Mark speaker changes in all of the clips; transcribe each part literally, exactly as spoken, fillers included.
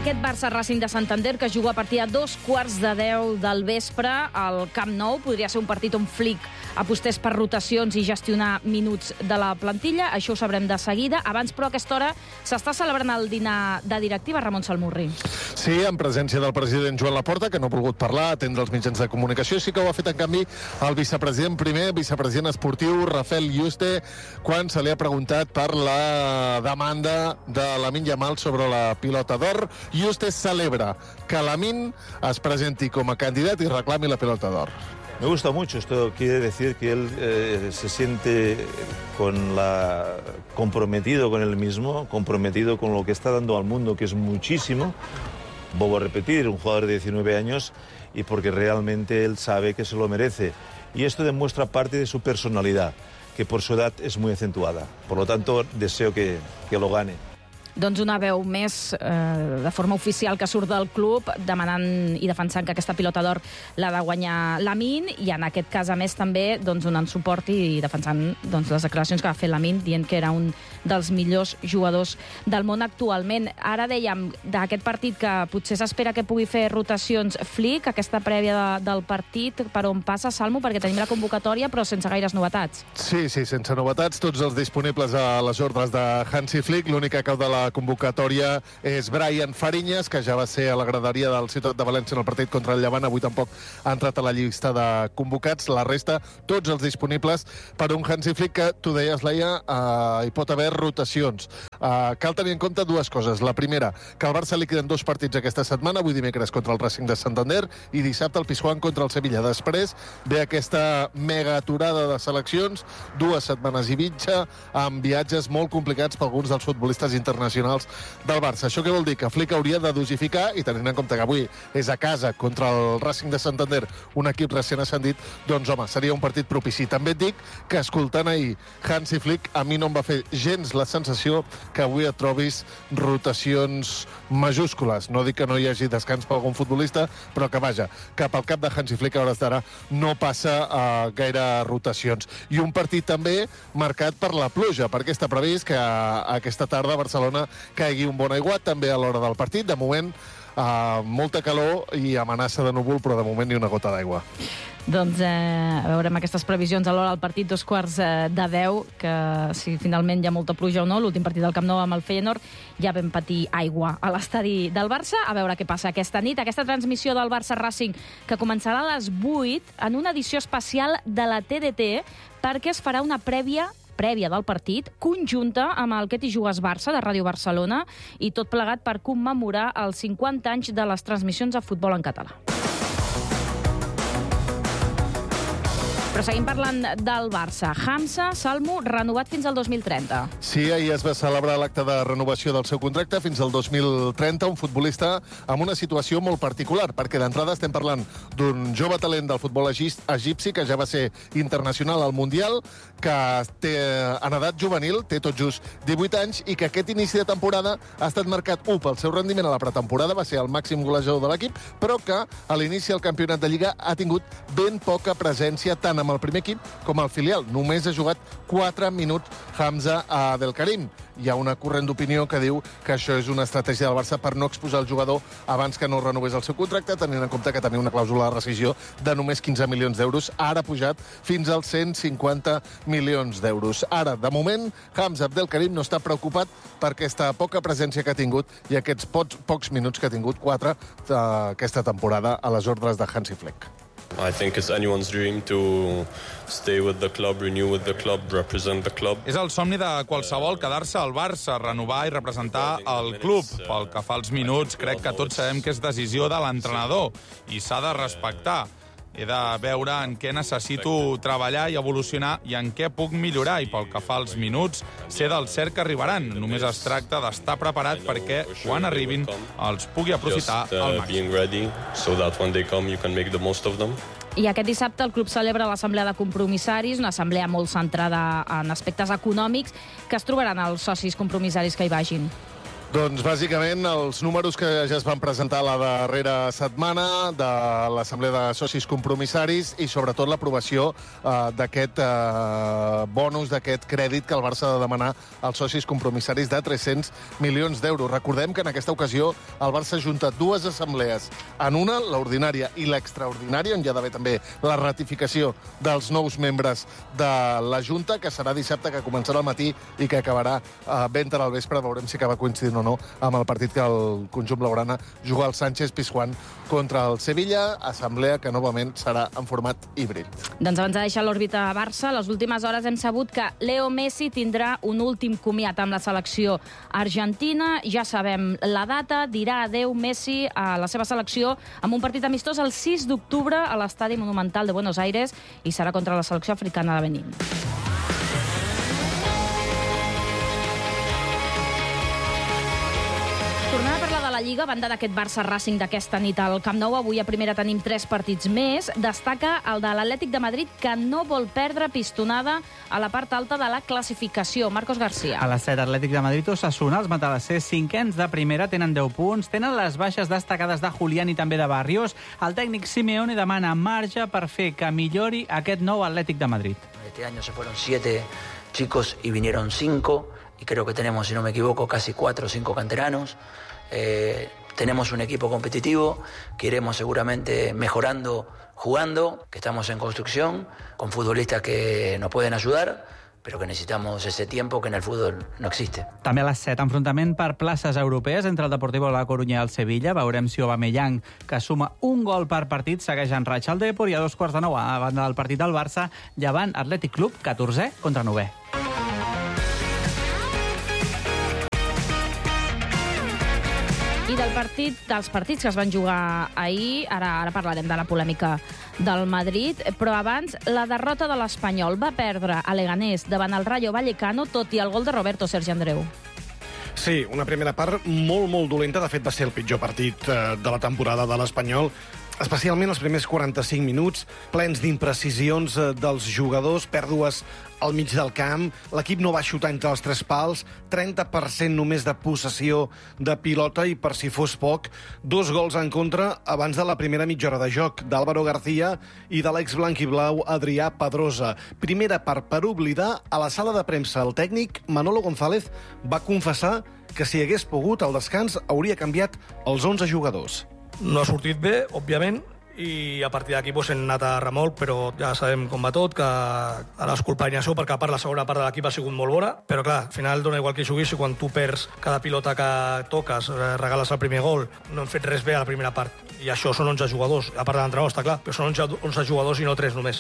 Speaker 1: Aquest Barça Racing de Santander, que juga a partir de dos quarts de deu del vespre al Camp Nou, podria ser un partit on Flick apostés per rotacions i gestionar minuts de la plantilla. Això ho sabrem de seguida. Abans, però, a aquesta hora s'està celebrant el dinar de directiva. Ramon Salmurri.
Speaker 2: Sí, en presència del president Joan Laporta, que no ha volgut parlar, atendre els mitjans de comunicació. Sí que ho ha fet, en canvi, el vicepresident primer, vicepresident esportiu, Rafael Yuste, quan se li ha preguntat per la demanda de Lamine Yamal sobre la pilota d'or. Yuste celebra que Lamine es presenti com a candidat i reclami la pilota d'or.
Speaker 3: Me gusta mucho. Esto quiere decir que él eh, se siente con la, comprometido con él mismo, comprometido con lo que está dando al mundo, que es muchísimo. Vuelvo a repetir, un jugador de diecinueve años, y porque realmente él sabe que se lo merece. Y esto demuestra parte de su personalidad, que por su edad es muy acentuada. Por lo tanto, deseo que, que lo gane.
Speaker 1: Doncs una veu més eh, de forma oficial que surt del club demanant i defensant que aquesta pilota d'or l'ha de guanyar Lamine, i en aquest cas, a més, també doncs, donant suport i defensant doncs, les declaracions que va fer Lamine, dient que era un dels millors jugadors del món actualment. Ara dèiem d'aquest partit que potser s'espera que pugui fer rotacions Flick, aquesta prèvia de, del partit, per on passa, Salmo, perquè tenim la convocatòria però sense gaires novetats.
Speaker 2: Sí, sí, sense novetats, tots els disponibles a les ordres de Hansi Flick. L'únic que cau de la convocatòria és Brian Fariñas, que ja va ser a la graderia del Ciutat de València en el partit contra el Llevant. Avui tampoc ha entrat a la llista de convocats. La resta, tots els disponibles per un Hansi Flick que, tu deies, Laia, eh, hi pot haver rotacions. Eh, cal tenir en compte dues coses. La primera, que al Barça li queden dos partits aquesta setmana, avui dimecres contra el Racing de Santander i dissabte el Pizjuán contra el Sevilla. Després ve aquesta mega aturada de seleccions, dues setmanes i mitja, amb viatges molt complicats per alguns dels futbolistes internacionals del Barça. Això què vol dir? Que Flick hauria de dosificar, i tenint en compte que avui és a casa contra el Racing de Santander, un equip recent ascendit, doncs home, seria un partit propici. També et dic que escoltant ahir Hansi Flick, a mi no em va fer gens la sensació que avui et trobis rotacions majúscules. No dic que no hi hagi descans per algun futbolista, però que vaja, que pel cap de Hansi Flick a hores d'ara no passa uh, gaire rotacions. I un partit també marcat per la pluja, perquè està previst que uh, aquesta tarda a Barcelona caigui un bon aiguat també a l'hora del partit. De moment, uh, molta calor i amenaça de núvol, però de moment ni una gota d'aigua.
Speaker 1: Doncs eh, veurem aquestes previsions a l'hora del partit, dos quarts eh, de deu, que si finalment hi ha molta pluja o no. L'últim partit del Camp Nou amb el Feyenoord ja vam patir aigua a l'estadi del Barça. A veure què passa aquesta nit. Aquesta transmissió del Barça Racing, que començarà a les vuit en una edició especial de la T D T, perquè es farà una prèvia prèvia del partit, conjunta amb el Que t'hi jugues Barça, de Ràdio Barcelona, i tot plegat per commemorar els cinquanta anys de les transmissions de futbol en català. Però seguim parlant del Barça. Hamza, Salmo, renovat fins al dos mil trenta.
Speaker 2: Sí, ahir es va celebrar l'acte de renovació del seu contracte fins al dos mil trenta, un futbolista amb una situació molt particular, perquè d'entrada estem parlant d'un jove talent del futbol egipci que ja va ser internacional al Mundial, que té en edat juvenil, té tot just divuit anys, i que aquest inici de temporada ha estat marcat, un, pel seu rendiment a la pretemporada, va ser el màxim golejador de l'equip, però que a l'inici del campionat de Lliga ha tingut ben poca presència tant amb el primer equip com el filial. Només ha jugat quatre minuts Hamza Abdelkarim. Hi ha una corrent d'opinió que diu que això és una estratègia del Barça per no exposar el jugador abans que no renovés el seu contracte, tenint en compte que tenia una clàusula de rescissió de només quinze milions d'euros, ara ha pujat fins als cent cinquanta milions d'euros. Ara, de moment, Hamza Abdelkarim no està preocupat per aquesta poca presència que ha tingut i aquests pocs, pocs minuts que ha tingut, quatre, aquesta temporada a les ordres de Hansi Flick.
Speaker 4: I think it's anyone's dream to stay with the club, renew with the club, represent the club.
Speaker 5: És el somni de qualsevol quedar-se al Barça, renovar i representar el club. Pel que fa als minuts, crec que tots sabem que és decisió de l'entrenador i s'ha de respectar. He de veure en què necessito treballar i evolucionar i en què puc millorar. I pel que fa als minuts, sé del cert que arribaran. Només es tracta d'estar preparat perquè, quan arribin, els pugui aprofitar al màxim.
Speaker 1: I aquest dissabte el club celebra l'assemblea de compromissaris, una assemblea molt centrada en aspectes econòmics, que es trobaran els socis compromissaris que hi vagin.
Speaker 2: Doncs, bàsicament, els números que ja es van presentar la darrera setmana de l'Assemblea de Socis Compromissaris i, sobretot, l'aprovació eh, d'aquest eh, bonus, d'aquest crèdit que el Barça ha de demanar als socis compromissaris de tres-cents milions d'euros. Recordem que en aquesta ocasió el Barça junta dues assemblees en una, l'ordinària i l'extraordinària, on hi ha d'haver també la ratificació dels nous membres de la Junta, que serà dissabte, que començarà al matí i que acabarà eh, ben tard al vespre. Veurem si acaba coincidint o no amb el partit que el conjunt blaugrana juga al Sánchez Pizjuán contra el Sevilla, assemblea que novament serà en format híbrid.
Speaker 1: Doncs abans de deixar l'òrbita a Barça, les últimes hores hem sabut que Leo Messi tindrà un últim comiat amb la selecció argentina. Ja sabem la data, dirà adeu Messi a la seva selecció amb un partit amistós el sis d'octubre a l'Estadi Monumental de Buenos Aires i serà contra la selecció africana de Benín. Tornant a parlar de la Lliga, a banda d'aquest Barça-Racing d'aquesta nit al Camp Nou, avui a primera tenim tres partits més. Destaca el de l'Atlètic de Madrid, que no vol perdre pistonada a la part alta de la classificació. Marcos García.
Speaker 6: A les set, Atlètic de Madrid, Osasuna, els matalassers cinquens de primera, tenen deu punts, tenen les baixes destacades de Julián i també de Barrios. El tècnic Simeone demana marge per fer que millori aquest nou Atlètic de Madrid.
Speaker 7: Este año se fueron siete chicos y vinieron cinco, y creo que tenemos, si no me equivoco, casi cuatro o cinco canteranos. Eh, tenemos un equipo competitivo que iremos seguramente mejorando jugando, que estamos en construcción, con futbolistas que nos pueden ayudar, però que necessitamos ese tiempo que en el fútbol no existe.
Speaker 6: També a les set, enfrontament per places europees entre el Deportivo La Coruña i el Sevilla. Veurem si Aubameyang, que suma un gol per partit, segueix en ratxa al Depor, i a dos quarts de nou, a banda del partit del Barça, Llevant Atlètic Club, catorzè contra novè.
Speaker 1: I del partit, dels partits que es van jugar ahir, ara, ara parlarem de la polèmica del Madrid, però abans, la derrota de l'Espanyol. Va perdre a Leganés davant el Rayo Vallecano, tot i el gol de Roberto, Sergi Andreu.
Speaker 8: Sí, una primera part molt, molt dolenta. De fet, va ser el pitjor partit eh, de la temporada de l'Espanyol, especialment els primers quaranta-cinc minuts, plens d'imprecisions eh, dels jugadors, pèrdues al mig del camp, l'equip no va xutar entre els tres pals, trenta per cent només de possessió de pilota i, per si fos poc, dos gols en contra abans de la primera mitja hora de joc d'Álvaro García i de l'ex-blanquiblau Adrià Pedrosa. Primera part per oblidar. A la sala de premsa el tècnic Manolo González va confessar que si hagués pogut al descans hauria canviat els onze jugadors.
Speaker 9: No ha sortit bé, òbviament, i a partir d'aquí pues, hem anat a remolc, però ja sabem com va tot, que ara és culpa d'Iñacio, perquè a part la segona part de l'equip ha sigut molt bona, però clar, al final dona igual que juguis, i quan tu perds cada pilota que toques, regales el primer gol, no hem fet res bé a la primera part, i això són onze jugadors, a part de l'entrenador, està clar, però són onze jugadors i no tres només.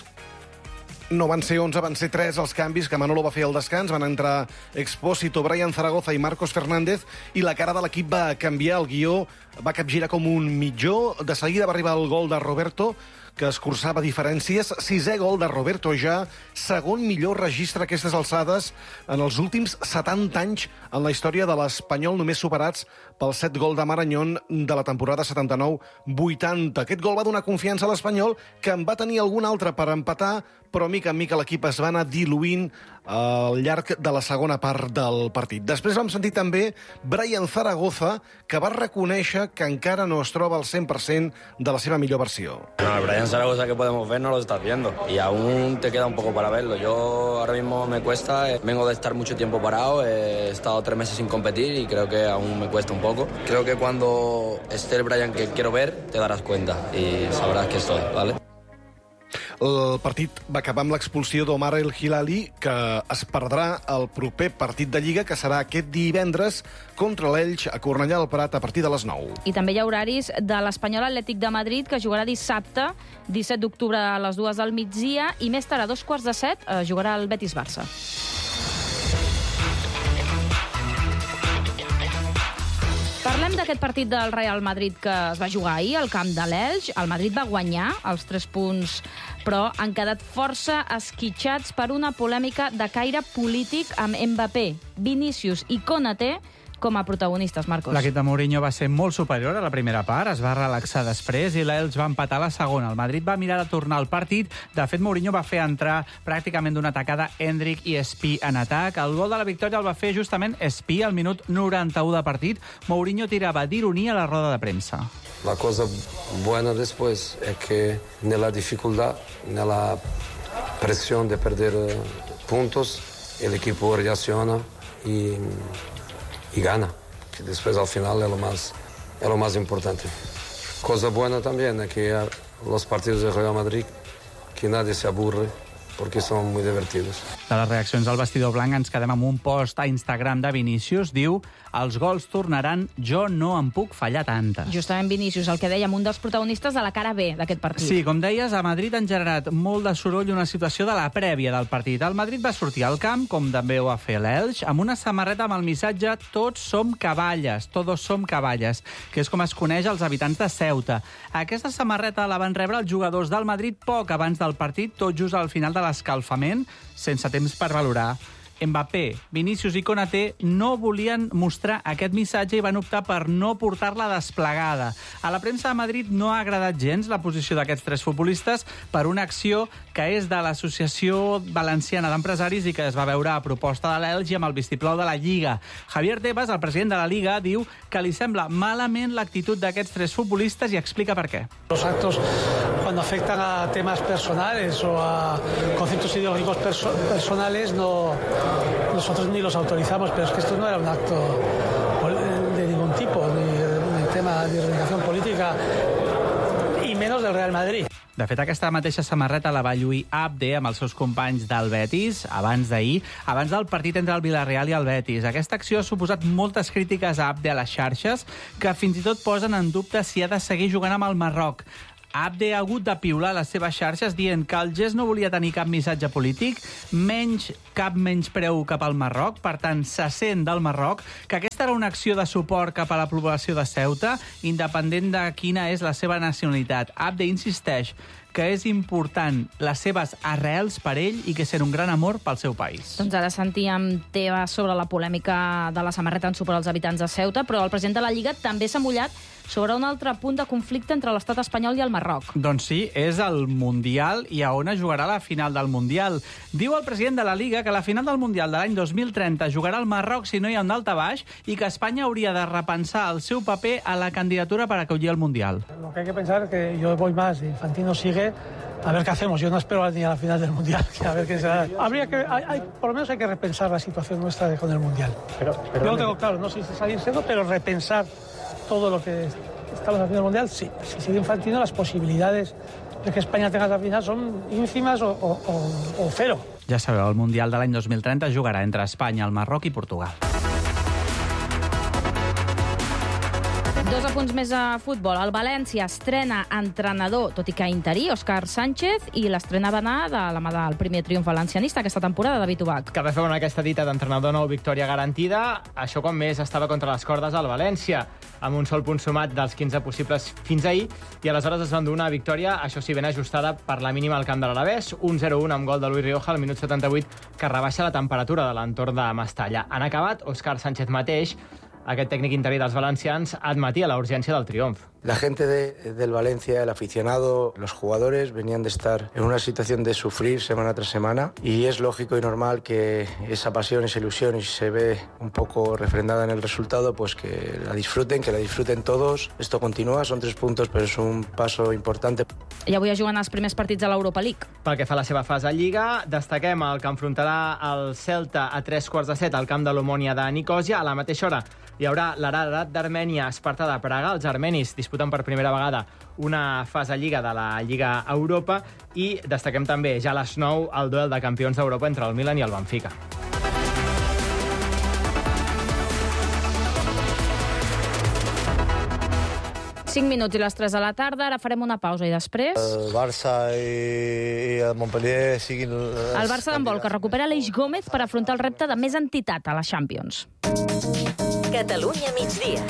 Speaker 8: No van ser onze, van ser tres els canvis que Manolo va fer al descans. Van entrar Expósito, Brian Zaragoza i Marcos Fernández, i la cara de l'equip va canviar. El guió va capgirar com un mitjó. De seguida va arribar el gol de Roberto, que escurçava diferències. Sisè gol de Roberto ja, segon millor registre a aquestes alçades en els últims setanta anys en la història de l'Espanyol, només superats pel set gol de Marañón de la temporada setanta-nou vuitanta. Aquest gol va donar confiança a l'Espanyol, que en va tenir algun altre per empatar, però mica en mica l'equip es va anar diluint al llarg de la segona part del partit. Després vam sentir també Brian Zaragoza, que va reconèixer que encara no es troba al cent per cent de la seva millor versió.
Speaker 10: No, el Brian Zaragoza que podemos ver no lo estás viendo y aún te queda un poco para verlo. Yo ahora mismo me cuesta, eh, vengo de estar mucho tiempo parado, he estado tres meses sin competir y creo que aún me cuesta un poco. Creo que cuando esté el Brian que quiero ver te darás cuenta y sabrás que estoy, ¿vale?
Speaker 8: El partit va acabar amb l'expulsió d'Omar El Hilali, que es perdrà el proper partit de Lliga, que serà aquest divendres contra l'Elx a Cornellà del Prat a partir de les nou.
Speaker 1: I també hi ha horaris de l'Espanyol Atlètic de Madrid, que jugarà dissabte, disset d'octubre a les dues del migdia, i més tard a dos quarts de set eh, jugarà el Betis-Barça. Parlem d'aquest partit del Real Madrid que es va jugar ahir al camp de l'Elx. El Madrid va guanyar els tres punts, però han quedat força esquitxats per una polèmica de caire polític amb Mbappé, Vinícius i Konaté com a protagonistes, Marcos.
Speaker 6: L'equip de Mourinho va ser molt superior a la primera part, es va relaxar després i l'Elx va empatar a la segona. El Madrid va mirar de tornar al partit. De fet, Mourinho va fer entrar pràcticament d'una tacada Endrick i Espí en atac. El gol de la victòria el va fer justament Espí al minut noranta-u de partit. Mourinho tirava d'ironia a la roda de premsa.
Speaker 11: La cosa buena después es que en la dificultad, en la presión de perder puntos, el equipo reacciona y, y gana, que después al final es lo más, es lo más importante. Cosa buena también es que los partidos de Real Madrid, que nadie se aburre, perquè són molt divertidos.
Speaker 6: De les reaccions al vestidor blanc ens quedem amb un post a Instagram de Vinícius. Diu, els gols tornaran, jo no em puc fallar tantes.
Speaker 1: Justament Vinícius, el que dèiem, un dels protagonistes de la cara B d'aquest partit.
Speaker 6: Sí, com deies, a Madrid han generat molt de soroll una situació de la prèvia del partit. El Madrid va sortir al camp, com també ho va fer l'Elx, amb una samarreta amb el missatge «Tots som caballes, todos som caballes», que és com es coneix als habitants de Ceuta. Aquesta samarreta la van rebre els jugadors del Madrid poc abans del partit, tot just al final de l'escalfament, sense temps per valorar. Mbappé, Vinícius i Konaté no volien mostrar aquest missatge i van optar per no portar-la desplegada. A la premsa de Madrid no ha agradat gens la posició d'aquests tres futbolistes per una acció que és de l'Associació Valenciana d'Empresaris i que es va veure a proposta de l'Elx i amb el vistiplau de la Lliga. Javier Tebas, el president de la Liga, diu que li sembla malament l'actitud d'aquests tres futbolistes i explica per què.
Speaker 12: Los actos, cuando afectan a temas personales o a conceptos ideológicos perso personales, no... nosotros ni los autorizamos, pero es que esto no era un acto de ningún tipo, ni de tema de organización política, y menos del Real Madrid.
Speaker 6: De fet, aquesta mateixa samarreta la va lluir Abde amb els seus companys del Betis abans d'ahir, abans del partit entre el Villarreal i el Betis. Aquesta acció ha suposat moltes crítiques a Abde a les xarxes, que fins i tot posen en dubte si ha de seguir jugant amb el Marroc. Abde ha hagut de piular les seves xarxes dient que el gest no volia tenir cap missatge polític, menys cap menyspreu cap al Marroc, per tant, se sent del Marroc, que aquesta era una acció de suport cap a la població de Ceuta, independent de quina és la seva nacionalitat. Abde insisteix que és important les seves arrels per ell i que és un gran amor pel seu país.
Speaker 1: Doncs ara sentíem Tebas sobre la polèmica de la samarreta en suport als habitants de Ceuta, però el president de la Lliga també s'ha mullat sobre un altre punt de conflicte entre l'estat espanyol i el Marroc.
Speaker 6: Doncs sí, és el Mundial i a on es jugarà la final del Mundial. Diu el president de la Liga que la final del Mundial de l'any dos mil trenta jugarà al Marroc si no hi ha un daltabaix i que Espanya hauria de repensar el seu paper a la candidatura per acollir el Mundial.
Speaker 12: Lo que hay que pensar es que yo voy más, Infantino sigue, a ver qué hacemos. Yo no espero ni a la final del Mundial, que a ver qué será. Habría que, hay, hay, por lo menos hay que repensar la situación nuestra con el Mundial. Pero, pero yo lo tengo claro, no sé si salir cero, pero repensar todo lo que estamos haciendo en el Mundial, sí. Si sigue Infantino, las posibilidades de que España tenga la final son ínfimas o, o, o, o cero.
Speaker 6: Ja sabeu, el Mundial de l'any dos mil trenta jugarà entre Espanya, el Marroc i Portugal.
Speaker 1: Dos apunts més a futbol. El València estrena entrenador, tot i que interí, Òscar Sánchez, i l'estrena va anar de la mà del primer triomf valencianista aquesta temporada, David Ubach.
Speaker 13: Que de fer una aquesta dita d'entrenador nou, victòria garantida, això quan més estava contra les cordes al València, amb un sol punt sumat dels quinze possibles fins ahir, i aleshores es van dur una victòria, això sí, ben ajustada per la mínima al camp de l'Alavés, un zero un amb gol de Luis Rioja al minut setanta-vuit, que rebaixa la temperatura de l'entorn de Mestalla. En acabat, Òscar Sánchez mateix, aquest tècnic interí dels valencians, admetia la urgència del triomf.
Speaker 14: La gente de, del Valencia, el aficionado, los jugadores venían de estar en una situación de sufrir semana tras semana y es lógico y normal que esa pasión, esa ilusión y se ve un poco refrendada en el resultado, pues que la disfruten, que la disfruten todos. Esto continúa, son tres puntos, pero es un paso importante.
Speaker 1: I avui es juguen els primers partits de l'Europa League.
Speaker 13: Pel que fa a la seva fase a Lliga, destaquem el que enfrontarà el Celta a tres quarts de set al camp de l'Omònia de Nicòsia. A la mateixa hora hi haurà l'Ararat d'Armènia, Esparta de Praga. Els armenis disputen per primera vegada una fase a Lliga de la Lliga Europa i destaquem també ja a les nou el duel de campions d'Europa entre el Milan i el Benfica.
Speaker 1: cinc minuts i les tres de la tarda, ara farem una pausa i després...
Speaker 15: El Barça i el Montpellier siguin...
Speaker 1: El Barça d'handbol, que recupera l'Eix Gómez per afrontar el repte de més entitat a la Champions.
Speaker 16: Catalunya migdia.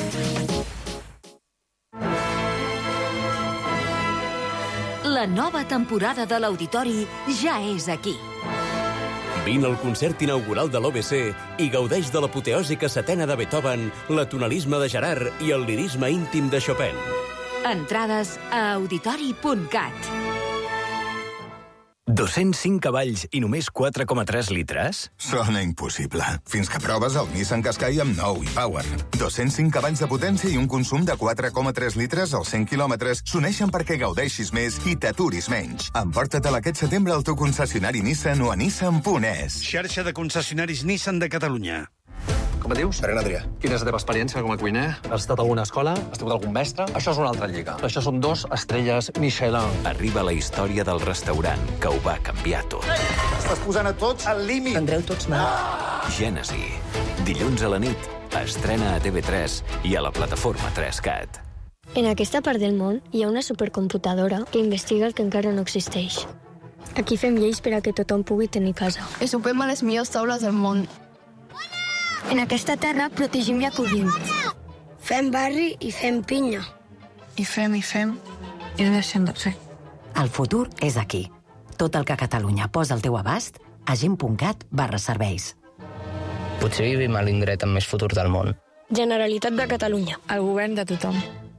Speaker 16: La nova temporada de l'Auditori ja és aquí.
Speaker 17: Vine al concert inaugural de l'O B C i gaudeix de l'apoteòsica setena de Beethoven, l'atonalisme de Gerard i el lirisme íntim de Chopin.
Speaker 18: Entrades a auditori punt cat.
Speaker 19: dos-cents cinc cavalls i només quatre coma tres litres?
Speaker 20: Sona impossible. Fins que proves el Nissan Qashqai amb nou e-Power. dos-cents cinc cavalls de potència i un consum de quatre coma tres litres als cent quilòmetres s'uneixen perquè gaudeixis més i t'aturis menys. Emporta-te'l aquest setembre al teu concessionari Nissan o a nissan punt es.
Speaker 21: Xarxa de concessionaris Nissan de Catalunya.
Speaker 22: Com et dius? Ferran Adrià. Quina és la teva experiència com a cuiner? Has estat a alguna escola? Has tingut algun mestre? Això és una altra lliga. Això són dos estrelles Michelin.
Speaker 19: Arriba la història del restaurant que ho va canviar tot.
Speaker 21: Estàs posant a tots al límit.
Speaker 22: Tendreu tots mal.
Speaker 19: Gènesi. Dilluns a la nit. Estrena a T V tres i a la plataforma tres cat.
Speaker 23: En aquesta part del món hi ha una supercomputadora que investiga el que encara no existeix. Aquí fem lleis per a que tothom pugui tenir casa.
Speaker 24: I sopem a les millors taules del món.
Speaker 23: En aquesta terra protegim i acollim. Fem barri i fem pinya.
Speaker 24: I fem i fem i no deixem de fer.
Speaker 18: El futur és aquí. Tot el que Catalunya posa al teu abast a gent punt cat barra serveis.
Speaker 25: Potser vivim a l'indret amb més futur del món.
Speaker 23: Generalitat de Catalunya.
Speaker 24: El govern de tothom.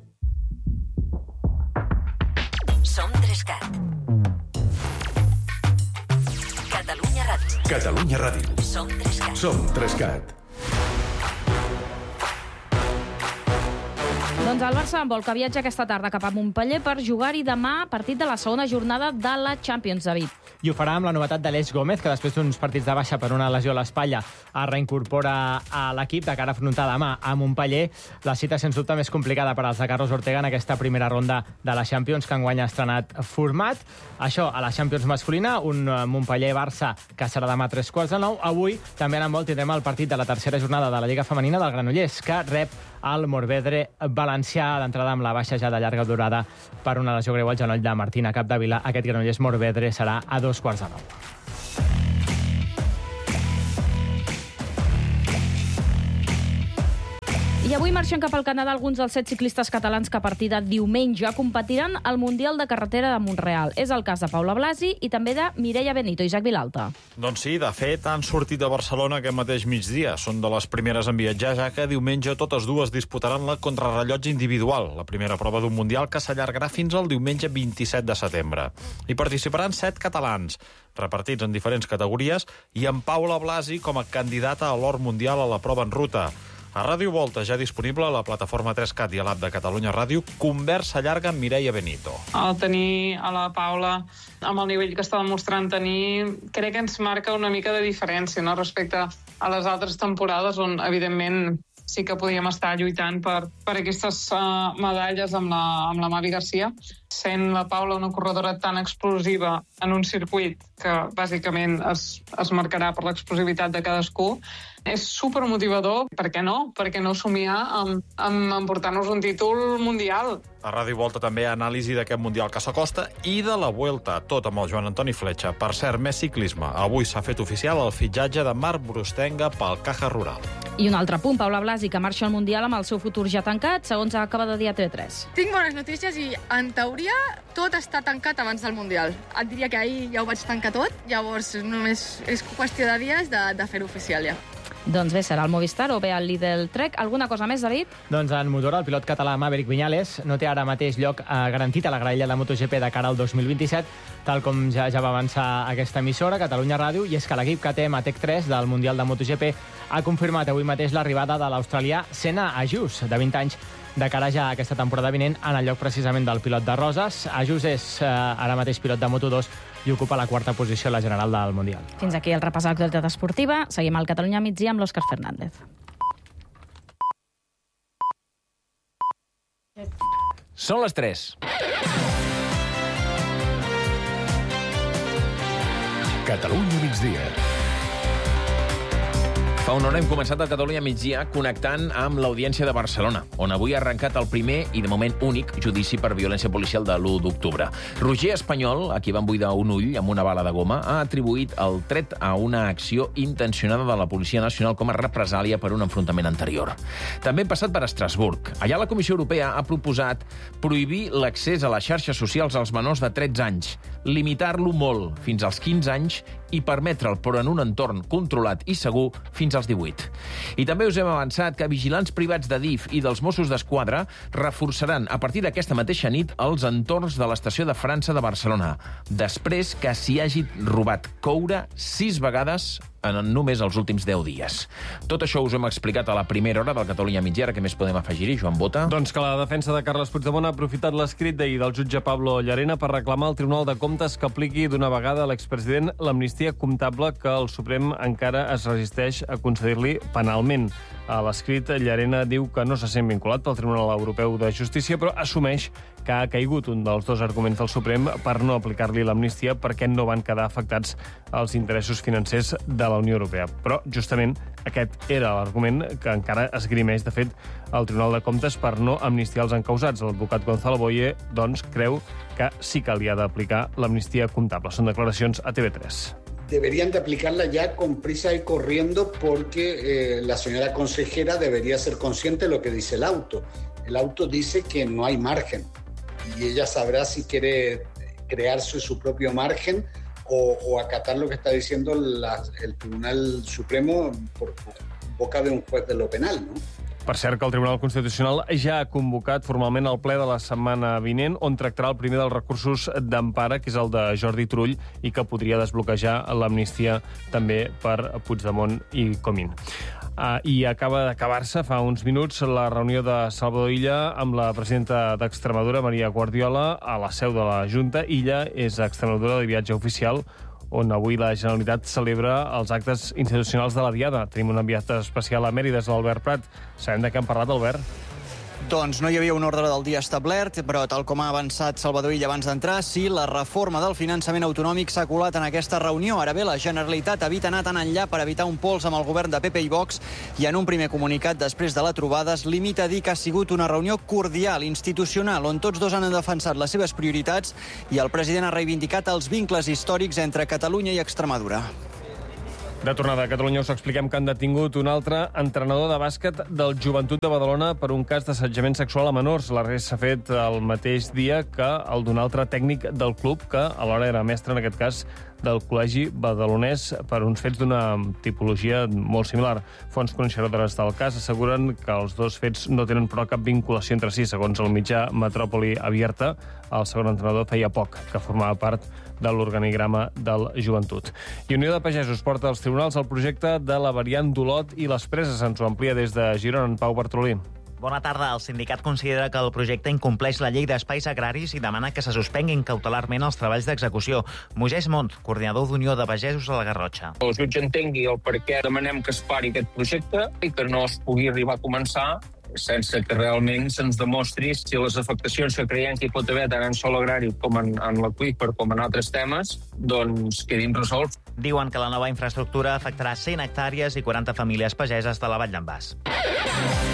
Speaker 18: Som tres cat. Catalunya Ràdio.
Speaker 26: Catalunya Ràdio.
Speaker 18: Som tres cat.
Speaker 26: Som tres cat.
Speaker 1: Doncs el Barça en vol que viatja aquesta tarda cap a Montpeller per jugar-hi demà partit de la segona jornada de la Champions, David.
Speaker 13: I ho farà amb la novetat d'Aleix Gómez, que després d'uns partits de baixa per una lesió a l'espatlla es reincorpora a l'equip de cara a afrontar demà a Montpeller. La cita, sens dubte, més complicada per als de Carlos Ortega en aquesta primera ronda de la Champions, que enguany ha estrenat format. Això, a la Champions masculina, un Montpeller-Barça que serà demà a tres quarts de nou. Avui també en molt tindrem el partit de la tercera jornada de la Lliga Femenina del Granollers, que rep el Morvedre valencià, d'entrada amb la baixa ja de llarga durada per una lesió greu al genoll de Martina Capdevila. Aquest Granollers Morvedre serà a dos quarts de nou.
Speaker 1: I avui marxen cap al Canadà alguns dels set ciclistes catalans que a partir de diumenge competiran al Mundial de Carretera de Mont-real. És el cas de Paula Blasi i també de Mireia Benito. Isaac Vilalta.
Speaker 27: Doncs sí, de fet, han sortit de Barcelona aquest mateix migdia. Són de les primeres en viatjar, ja que diumenge totes dues disputaran la contrarrellotge individual, la primera prova d'un Mundial que s'allargarà fins al diumenge vint-i-set de setembre. Hi participaran set catalans, repartits en diferents categories, i amb Paula Blasi com a candidata a l'or mundial a la prova en ruta. A Ràdio Volta, ja disponible a la plataforma tres cat i a l'app de Catalunya Ràdio, conversa llarga amb Mireia Benito.
Speaker 28: El tenir a la Paula amb el nivell que està demostrant tenir, crec que ens marca una mica de diferència, no?, respecte a les altres temporades on, evidentment, sí que podíem estar lluitant per, per aquestes uh, medalles amb la, amb la Mavi Garcia. Sent la Paula una corredora tan explosiva en un circuit que bàsicament es, es marcarà per l'explosivitat de cadascú, és supermotivador. Per què no? Per què no somiar amb, amb emportar-nos un títol mundial?
Speaker 27: A Ràdio Volta també anàlisi d'aquest Mundial que s'acosta i de la Vuelta, tot amb el Joan Antoni Fletxa. Per cert, més ciclisme. Avui s'ha fet oficial el fitxatge de Marc Brustenga pel Caja Rural.
Speaker 1: I un altre punt, Paula Blasi, que marxa al Mundial amb el seu futur ja tancat, segons acaba de dir a T V tres.
Speaker 24: Tinc bones notícies i, en teoria, tot està tancat abans del Mundial. Et diria que ahir ja ho vaig tancar tot, llavors només és qüestió de dies de, de fer-ho oficial ja.
Speaker 1: Doncs bé, serà el Movistar o bé el Lidl Trek. Alguna cosa més, David?
Speaker 13: Doncs en motor, el pilot català Maverick Viñales no té ara mateix lloc eh, garantit a la graella de MotoGP de cara al dos mil vint-i-set, tal com ja, ja va avançar aquesta emissora, Catalunya Ràdio, i és que l'equip K T M Tech tres del Mundial de MotoGP ha confirmat avui mateix l'arribada de l'australià Senna Ajus, de vint anys, de cara ja a aquesta temporada vinent, en el lloc precisament del pilot de Roses. Ajus és eh, ara mateix pilot de Moto dos i ocupa la quarta posició a la general del Mundial.
Speaker 1: Fins aquí el repàs de l'actualitat esportiva. Seguim al Catalunya migdia amb l'Òscar Fernández.
Speaker 29: Són les tres. Catalunya migdia. Fa una hora hem començat el Catalunya migdia connectant amb l'Audiència de Barcelona, on avui ha arrencat el primer i, de moment, únic judici per violència policial de l'u d'octubre. Roger Espanyol, a qui van buidar un ull amb una bala de goma, ha atribuït el tret a una acció intencionada de la Policia Nacional com a represàlia per un enfrontament anterior. També hem passat per Estrasburg. Allà la Comissió Europea ha proposat prohibir l'accés a les xarxes socials als menors de tretze anys, limitar-lo molt, fins als quinze anys, i permetre'l, però en un entorn controlat i segur, fins als divuit. I també us hem avançat que vigilants privats de D I F i dels Mossos d'Esquadra reforçaran a partir d'aquesta mateixa nit els entorns de l'estació de França de Barcelona, després que s'hi hagi robat coure sis vegades en només els últims deu dies. Tot això us ho hem explicat a la primera hora del Catalunya Migdia. Què més podem afegir-hi, Joan Bota?
Speaker 2: Doncs que la defensa de Carles Puigdemont ha aprofitat l'escrit d'ahir del jutge Pablo Llarena per reclamar al Tribunal de Comptes que apliqui d'una vegada a l'expresident l'amnistia comptable que el Suprem encara es resisteix a concedir-li penalment. A l'escrit, Llarena diu que no se sent vinculat pel Tribunal Europeu de Justícia, però assumeix que ha caigut un dels dos arguments del Suprem per no aplicar-li l'amnistia perquè no van quedar afectats els interessos financers de la Unió Europea. Però, justament, aquest era l'argument que encara esgrimeix, de fet, el Tribunal de Comptes per no amnistiar els encausats. L'advocat Gonzalo Boye, doncs, creu que sí que li ha d'aplicar l'amnistia comptable. Són declaracions a T V tres.
Speaker 3: Deberían de aplicarla ya con prisa y corriendo porque eh, la señora consejera debería ser consciente de lo que dice el auto. El auto dice que no hay margen y ella sabrá si quiere crearse su propio margen o, o acatar lo que está diciendo la, el Tribunal Supremo por, por boca de un juez de lo penal, ¿no?
Speaker 2: Per cert, que el Tribunal Constitucional ja ha convocat formalment el ple de la setmana vinent, on tractarà el primer dels recursos d'empara, que és el de Jordi Turull, i que podria desbloquejar l'amnistia també per Puigdemont i Comín. Uh, I acaba d'acabar-se fa uns minuts la reunió de Salvador Illa amb la presidenta d'Extremadura, Maria Guardiola, a la seu de la Junta. Illa és a Extremadura de viatge oficial, on avui la Generalitat celebra els actes institucionals de la Diada. Tenim un enviat especial a Mèrida, l'Albert Prat. Sabem de què han parlat, Albert?
Speaker 4: Doncs no hi havia un ordre del dia establert, però tal com ha avançat Salvador Illa abans d'entrar, sí, la reforma del finançament autonòmic s'ha colat en aquesta reunió. Ara bé, la Generalitat evita anar tan enllà per evitar un pols amb el govern de P P i Vox i en un primer comunicat després de la trobada es limita a dir que ha sigut una reunió cordial, institucional, on tots dos han defensat les seves prioritats i el president ha reivindicat els vincles històrics entre Catalunya i Extremadura.
Speaker 2: De tornada a Catalunya us expliquem que han detingut un altre entrenador de bàsquet del Joventut de Badalona per un cas d'assetjament sexual a menors. L'arrest s'ha fet el mateix dia que el d'un altre tècnic del club, que alhora era mestre, en aquest cas, del Col·legi Badalonès, per uns fets d'una tipologia molt similar. Fonts coneixedores del cas asseguren que els dos fets no tenen però cap vinculació entre si. Segons el mitjà Metròpoli Abierta, el segon entrenador feia poc que formava part de l'organigrama del Joventut. I Unió de Pagesos porta als tribunals el projecte de la variant d'Olot i les Preses. Ens ho amplia des de Girona, en Pau Bartolí.
Speaker 5: Bona tarda. El sindicat considera que el projecte incompleix la llei d'espais agraris i demana que se suspenguin cautelarment els treballs d'execució. Moisès Mont, coordinador d'Unió de Pagesos a la Garrotxa.
Speaker 7: El jutge entengui el per què demanem que es pari aquest projecte i que no es pugui arribar a començar sense que realment se'ns demostri si les afectacions que creiem que hi pot haver tant en sol agrari com en, en l'aqüífer com en altres temes, doncs quedin resolts.
Speaker 5: Diuen que la nova infraestructura afectarà cent hectàrees i quaranta famílies pageses de la Vall d'en Bas.